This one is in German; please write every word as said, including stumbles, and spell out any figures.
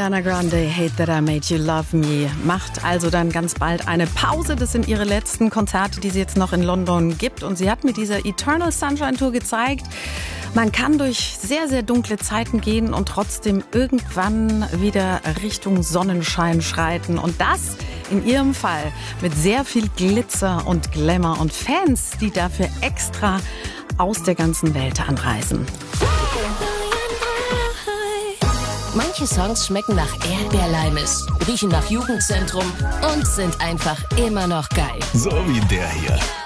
Ariana Grande, Hate That I Made You Love Me, macht also dann ganz bald eine Pause. Das sind ihre letzten Konzerte, die sie jetzt noch in London gibt. Und sie hat mit dieser Eternal Sunshine Tour gezeigt, man kann durch sehr, sehr dunkle Zeiten gehen und trotzdem irgendwann wieder Richtung Sonnenschein schreiten. Und das in ihrem Fall mit sehr viel Glitzer und Glamour und Fans, die dafür extra aus der ganzen Welt anreisen. Manche Songs schmecken nach Erdbeerleimes, riechen nach Jugendzentrum und sind einfach immer noch geil. So wie der hier.